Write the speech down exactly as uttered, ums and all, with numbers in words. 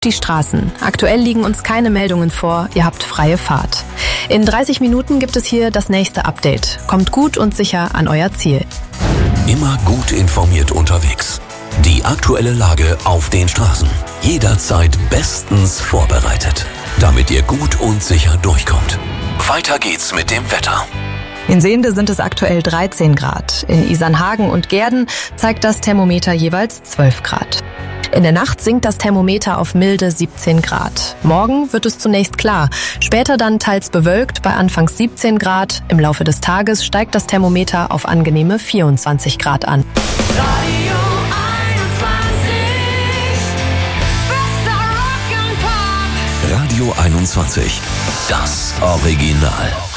Die Straßen. Aktuell liegen uns keine Meldungen vor, ihr habt freie Fahrt. In dreißig Minuten gibt es hier das nächste Update. Kommt gut und sicher an euer Ziel. Immer gut informiert unterwegs. Die aktuelle Lage auf den Straßen. Jederzeit bestens vorbereitet, damit ihr gut und sicher durchkommt. Weiter geht's mit dem Wetter. In Sehnde sind es aktuell dreizehn Grad. In Isernhagen und Gehrden zeigt das Thermometer jeweils zwölf Grad. In der Nacht sinkt das Thermometer auf milde siebzehn Grad. Morgen wird es zunächst klar, später dann teils bewölkt bei anfangs siebzehn Grad. Im Laufe des Tages steigt das Thermometer auf angenehme vierundzwanzig Grad an. Radio einundzwanzig, bester Rock'n'Pop. Radio einundzwanzig, das Original.